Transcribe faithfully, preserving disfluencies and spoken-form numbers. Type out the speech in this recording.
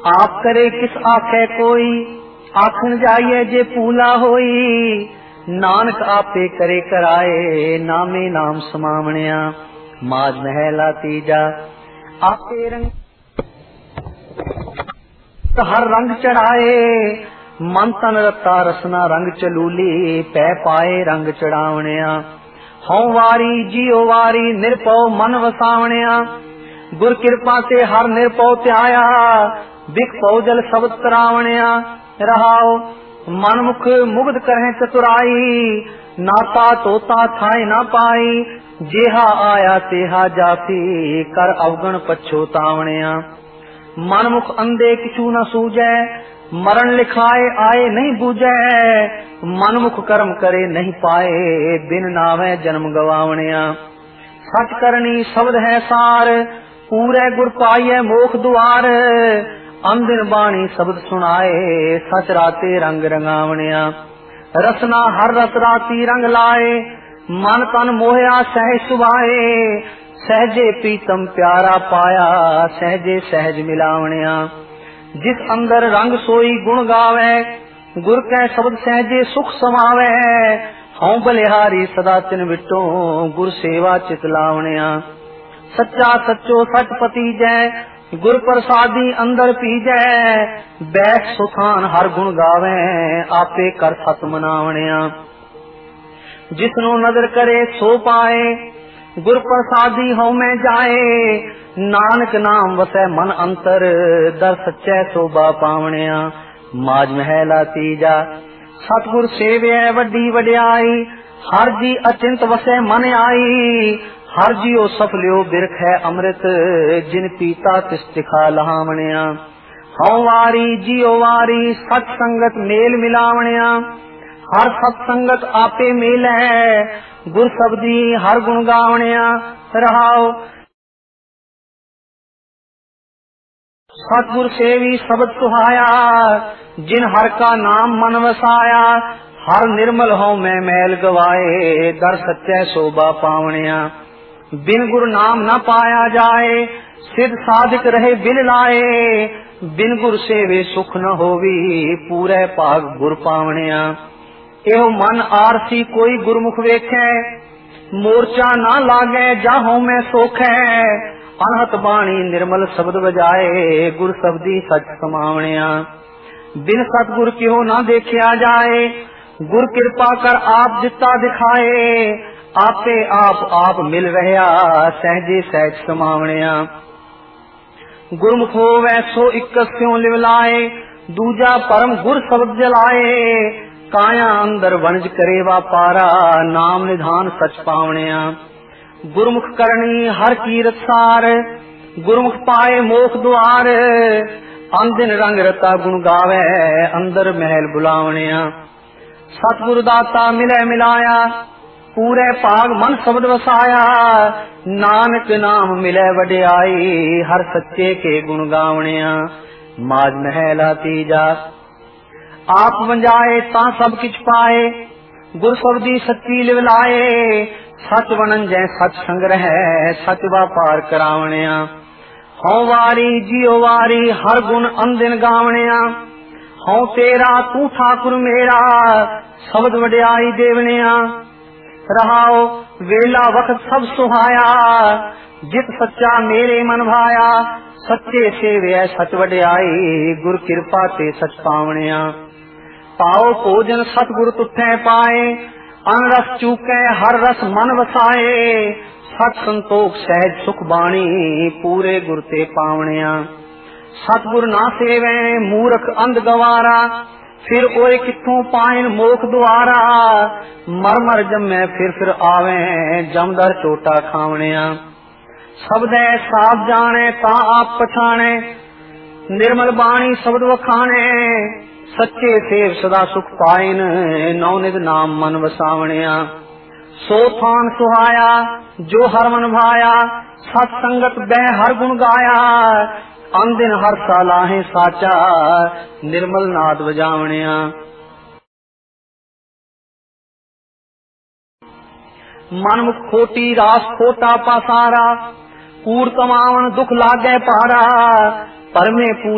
आप करे किस आखे कोई, आखन जाइए जे पूला होई। नानक आपे करे कराए, नामे नाम समावणिया। माज महला तीजा आपे रंग हर रंग चढ़ाए। मन तन रता रसना रंग चलूली, पै पाए रंग चढ़ावणिया। हौ वारी जियो वारी निरपौ मन वसावणिया। गुर कृपा से हर निरपौ त्याया, बिख पौजल शब्द तरावणिया। रहाओ मन मुख मुग्ध करें चतुराई, नाता तोता थाए ना पाई। जेहा आया तेहा जाती, कर अवगण पछोतावणिया। मन मुख अंधे किछू न सूझे, मरण लिखाए आए नहीं बूझे। मन मुख कर्म करे नहीं पाए, बिन नावे जन्म गवावणिया। सच करनी शब्द है सार, पूरे गुर पाइए मोख द्वार। अंदिन बाणी शब्द सुनाए, सच राते रंग रंगावणिया। रसना हर रस राती रंग लाए, मन तन मोहया सहज सुभाए। सहजे प्रीतम प्यारा पाया, सहजे सहज मिलावणिया। जिस अंदर रंग सोई गुण गावे, गुर कै शब्द सहजे सुख समावे। हूं बलिहारी सदा तिन विटो, गुर सेवा चित लावणिया। सच्चा सच्चो सच पति जय, गुर प्रसादी अंदर पी जय। बैठ सुखान हर गुण गावे, आपे कर सत मनावणिया। जिसनो नजर करे सो पाए, गुर प्रसादी हो में जाए। नानक नाम वसै मन अंतर, दर सच्चै सोबा पावणिया। माज महला तीजा सतगुर सेवे वड्डी वड्याई। हर जी अचिंत वसै मन आई। हर जियो सफलियो बिरख है अमृत, जिन पीता तिस तिखा लहावणिया। हौ वारी जियो वारी सत संगत मेल मिलावणिया। हर सत संगत आपे मेल है, गुर शब्दी हर गुण गावणिया। रहाओ सतगुर सेवी शब्द सुहाया, जिन हर का नाम मन वसाया। हर निर्मल हो मैं मैल गवाए, दर सच्चे शोभा पावणिया। बिन गुरु नाम न पाया जाए, सिद्ध साधिक रहे बिन लाए। बिन गुरु सेवे सुख न होवी, पूरे भाग गुर पावणिया। एहो मन आरसी कोई गुरमुख वेखे, मोर्चा ना लागे जाहो में सोखे। अनहत बाणी निर्मल शब्द बजाए, गुर शब्दी सच समावणिया। बिन सतगुर क्यों ना देखिया जाए, गुर कृपा कर आप दिता दिखाए। आपे आप आप मिल रहा, सहजे सहज समावणिया। गुरमुख होवै सो इक्कस क्यों लिवलाए, दूजा परम गुर शब्द जलाए। काया अंदर वणज करे वापारा, नाम निधान सच पावणिया। गुरमुख करनी हर कीरत सार, गुरमुख पाए मोख द्वार। अंदिन रंग रता गुण गावे, अंदर महल बुलावणिया। सतगुरु दाता मिले मिलाया, पूरे भाग मन शब्द वसाया। नानक नाम मिले वड्याई, हर सच्चे के गुण गावणिया। माज महला तीजा आप वंजाए ता सब किछ पाए, गुर शब्दी सच्ची लिवलाए। सच वणन जै सच संग्रह, सच व्यापार करावणिया। हौ वारी जियो वारी हर गुण अंदिन गावणिया। हौ तेरा तू ठाकुर मेरा, शब्द वड्याई देवणिया। रहाओ वेला वक्त सब सुहाया, जित सच्चा मेरे मन भाया। सच्चे सेवे सच वड्याई, गुर कृपा ते सच पावणिया। पाओ भोजन सतगुर तुठे पाए, अन रस चूके हर रस मन वसाए। सत संतोख सहज सुख बाणी, पूरे गुर ते पावणिया। सतगुर ना सेवे मूर्ख अंध गवारा, फिर ओए किथों पाइन मोख द्वारा। मर मर जमे फिर फिर आवे, जमदर चोटा खावणिया। शब्दे साफ जाने ता आप पछाणे, निर्मल बाणी शब्द वखाणे। सच्चे सेव सदा सुख पाइन, नौ निध नाम मन वसावणिया। सो थान सुहाया जो हर मन भाया, सत संगत बह हर गुण गाया। अंदिन हर सालाहे साचा, निर्मल नाद वजावणिया। मन मुख खोटी रास खोटा पासारा, कूड़ कमावन दुख लागे पारा। पर में